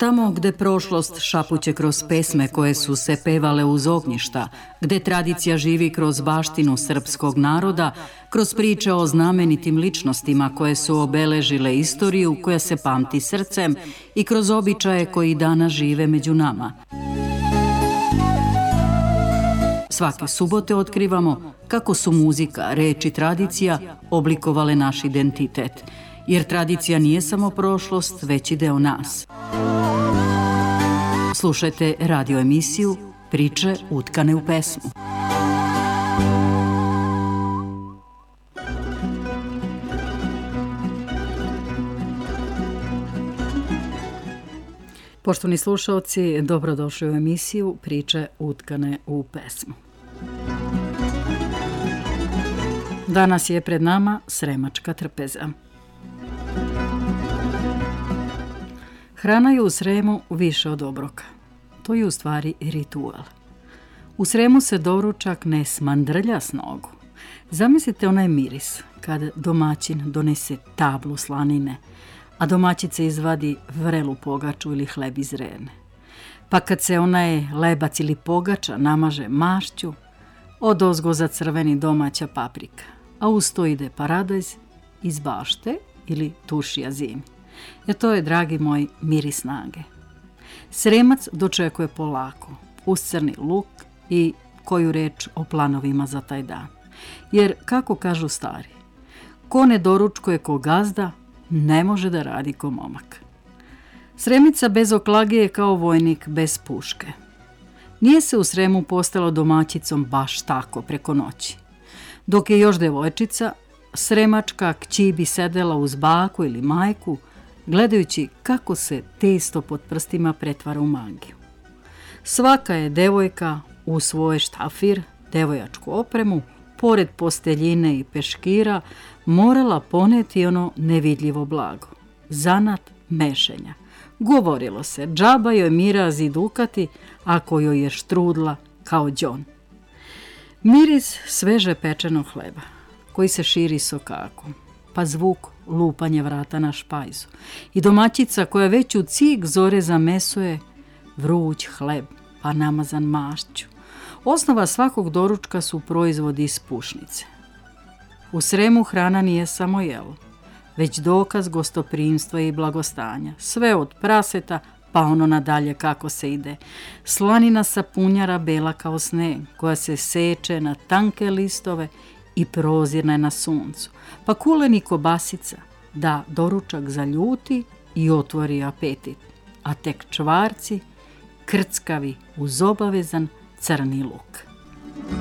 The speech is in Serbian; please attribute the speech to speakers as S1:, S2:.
S1: Tamo gde prošlost šapuće kroz pesme koje su se pevale uz ognjišta, gde tradicija živi kroz baštinu srpskog naroda, kroz priče o znamenitim ličnostima koje su obeležile istoriju koja se pamti srcem i kroz običaje koji danas žive među nama. Svake subote otkrivamo kako su muzika, reč i tradicija oblikovale naš identitet, jer tradicija nije samo prošlost, već i deo nas. Slušajte radio emisiju Priče utkane u pesmu. Poštovani slušalci, dobrodošli u emisiju Priče utkane u pesmu. Danas je pred nama Sremačka trpeza. Hrana je u Sremu više od obroka. To je u stvari ritual. U Sremu se doručak ne smandrlja s nogu. Zamislite onaj miris kad domaćin donese tablu slanine, a domaćica izvadi vrelu pogaču ili hleb iz rene. Pa kad se onaj lebac ili pogača namaže mašću, odozgo zacrveni domaća paprika, a uz to ide paradajz iz bašte ili tušija zimi. To je, dragi moj, miris snage. Sremac dočekuje polako, uz crni luk i koju reč o planovima za taj dan. Jer, kako kažu stari, ko ne doručkuje ko gazda, ne može da radi ko momak. Sremica bez oklage je kao vojnik bez puške. Nije se u Sremu postalo domaćicom baš tako preko noći. Dok je još devojčica, Sremačka kći bi sedela uz baku ili majku, gledajući kako se testo pod prstima pretvara u magiju. Svaka je devojka u svoj štafir, devojačku opremu, pored posteljine i peškira, morala poneti ono nevidljivo blago. Zanat mešenja. Govorilo se, džaba joj mirazi dukati, ako joj je štrudla kao đon. Miris sveže pečenog hleba, koji se širi sokakom, pa zvuk lupanje vrata na špajzu. I domaćica koja već u cik zore zamesuje vruć hleb, pa namazan mašću. Osnova svakog doručka su proizvodi iz pušnice. U Sremu hrana nije samo jelo, već dokaz gostoprimstva i blagostanja. Sve od praseta, pa ono nadalje kako se ide. Slanina sapunjara bela kao sneg, koja se seče na tanke listove i prozirne na suncu. Pa kuleni kobasica da doručak zaljuti i otvori apetit, a tek čvarci krckavi uz obavezan crni luk.